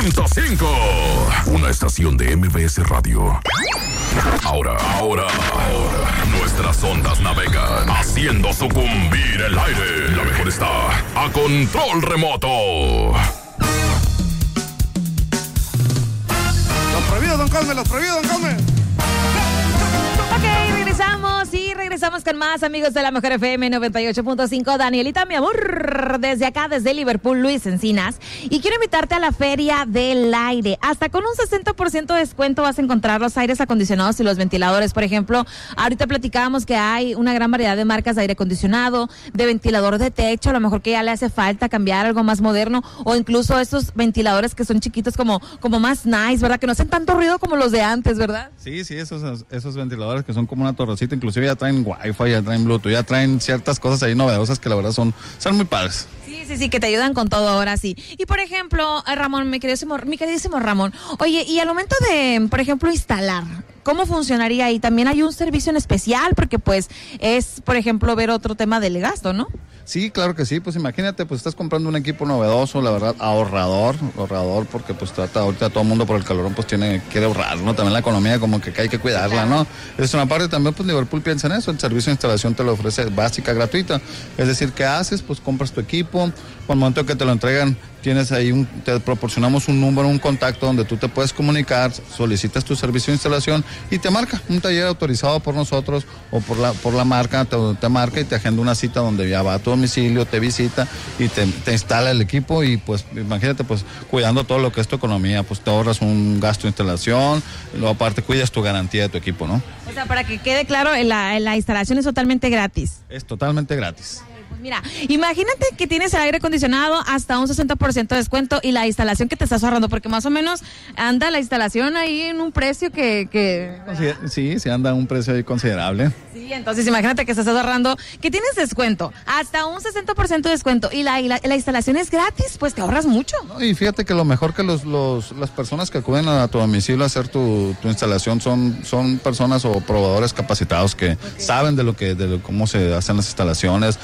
98.5. Una estación de MBS Radio. Ahora, nuestras ondas navegan haciendo sucumbir el aire. La mejor está a control remoto. Los prohibidos, don Cosme, los prohibidos, don Cosme. Ok, regresamos con más amigos de la Mejor FM 98.5. Danielita, mi amor, desde acá, desde Liverpool, Luis Encinas. Y quiero invitarte a la Feria del Aire. Hasta con un 60% de descuento vas a encontrar los aires acondicionados y los ventiladores. Por ejemplo, ahorita platicábamos que hay una gran variedad de marcas de aire acondicionado, de ventilador de techo, a lo mejor que ya le hace falta cambiar algo más moderno, o incluso estos ventiladores que son chiquitos como más nice, ¿verdad? Que no hacen tanto ruido como los de antes, ¿verdad? Sí, esos ventiladores que son como una torrecita, inclusive ya traen Wi-Fi, ya traen Bluetooth, ya traen ciertas cosas ahí novedosas que la verdad son muy padres. Sí, que te ayudan con todo ahora sí. Y por ejemplo, Ramón, mi queridísimo Ramón, oye, y al momento de, por ejemplo, instalar, ¿cómo funcionaría ahí? También hay un servicio en especial, porque pues es, por ejemplo, ver otro tema del gasto, ¿no? Sí, claro que sí, pues imagínate, pues estás comprando un equipo novedoso, la verdad, ahorrador, porque pues ahorita todo el mundo por el calorón pues quiere ahorrar, ¿no? También la economía como que hay que cuidarla, ¿no? Es una parte también, pues Liverpool piensa en eso, el servicio de instalación te lo ofrece básica, gratuita, es decir, ¿qué haces? Pues compras tu equipo, por el momento que te lo entregan, tienes ahí te proporcionamos un número, un contacto donde tú te puedes comunicar, solicitas tu servicio de instalación y te marca un taller autorizado por nosotros o por la marca, te marca y te agenda una cita donde ya va a tu domicilio, te visita y te instala el equipo y pues imagínate pues cuidando todo lo que es tu economía, pues te ahorras un gasto de instalación, luego aparte cuidas tu garantía de tu equipo, ¿no? O sea, para que quede claro, la instalación es totalmente gratis. Es totalmente gratis. Mira, imagínate que tienes el aire acondicionado hasta un 60% de descuento y la instalación que te estás ahorrando, porque más o menos anda la instalación ahí en un precio que Sí, anda un precio ahí considerable. Sí, entonces imagínate que te estás ahorrando, que tienes descuento, hasta un 60% de descuento y la instalación es gratis, pues te ahorras mucho. No, y fíjate que lo mejor que las personas que acuden a tu domicilio a hacer tu instalación son personas o probadores capacitados que saben de cómo se hacen las instalaciones,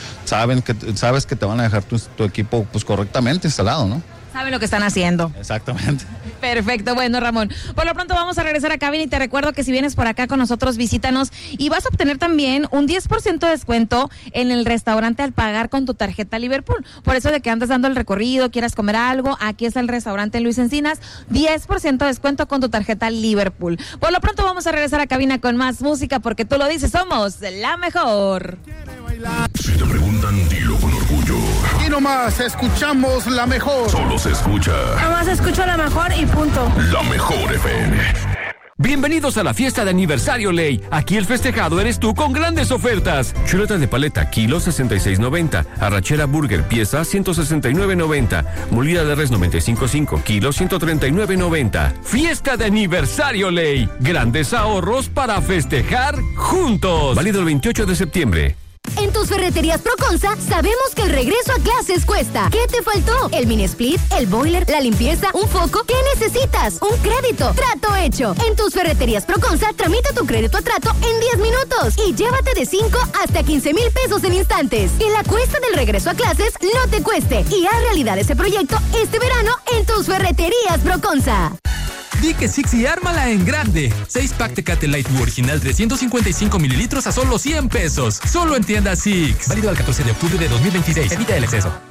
sabes que te van a dejar tu equipo pues correctamente instalado, ¿no? Saben lo que están haciendo. Exactamente. Perfecto, bueno, Ramón. Por lo pronto vamos a regresar a cabina y te recuerdo que si vienes por acá con nosotros, visítanos y vas a obtener también un 10% de descuento en el restaurante al pagar con tu tarjeta Liverpool. Por eso de que andas dando el recorrido, quieras comer algo, aquí está el restaurante Luis Encinas, 10% de descuento con tu tarjeta Liverpool. Por lo pronto vamos a regresar a cabina con más música porque tú lo dices, somos la mejor. Si te preguntan, dilo con orgullo. Y nomás escuchamos la mejor. Solo se escucha Nomás escucho la mejor y punto. La Mejor FM. Bienvenidos a la fiesta de aniversario Ley. Aquí el festejado eres tú con grandes ofertas. Chuleta de paleta, kilo 66.90. Arrachera burger, pieza 169.90. Molida de res 95.5, kilo 139.90. Fiesta de aniversario Ley. Grandes ahorros para festejar juntos. Válido el 28 de septiembre. En tus ferreterías Proconsa sabemos que el regreso a clases cuesta. ¿Qué te faltó? ¿El mini split? ¿El boiler? ¿La limpieza? ¿Un foco? ¿Qué necesitas? ¡Un crédito! ¡Trato hecho! En tus ferreterías Proconsa tramita tu crédito a trato en 10 minutos y llévate de 5 hasta 15,000 pesos en instantes. Que la cuesta del regreso a clases no te cueste y haz realidad ese proyecto este verano en tus ferreterías Proconsa. Di que Six y ármala en grande. 6-pack Tecate Light original 355 mililitros a solo 100 pesos. Solo en tienda Six. Válido al 14 de octubre de 2026. Evita el exceso.